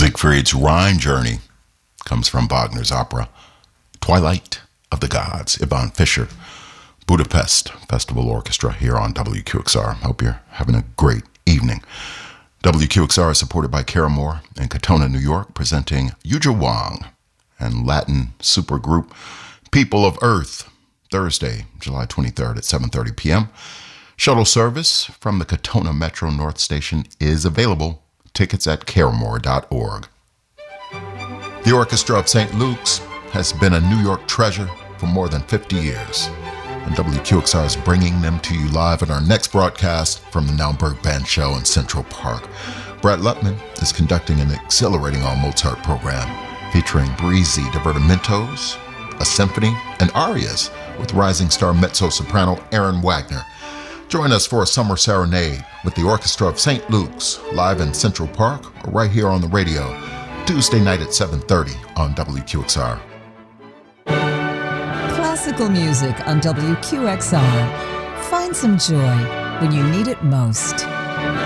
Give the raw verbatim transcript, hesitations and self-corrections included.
Siegfried's Rhine Journey comes from Wagner's opera Twilight of the Gods. Yvonne Fisher, Budapest Festival Orchestra here on W Q X R. Hope you're having a great evening. W Q X R is supported by Caramore in Katona, New York, presenting Yuja Wang and Latin supergroup People of Earth, Thursday, July twenty-third at seven thirty p.m. Shuttle service from the Katona Metro North Station is available. Tickets at caramore dot org. The Orchestra of Saint Luke's has been a New York treasure for more than fifty years, and W Q X R is bringing them to you live at our next broadcast from the Naumburg Band Show in Central Park. Brett Lutman is conducting an exhilarating all-Mozart program featuring breezy divertimentos, a symphony, and arias with rising star mezzo-soprano Aaron Wagner. Join us for a summer serenade with the Orchestra of Saint Luke's live in Central Park or right here on the radio, Tuesday night at seven thirty on W Q X R. Classical music on W Q X R. Find some joy when you need it most.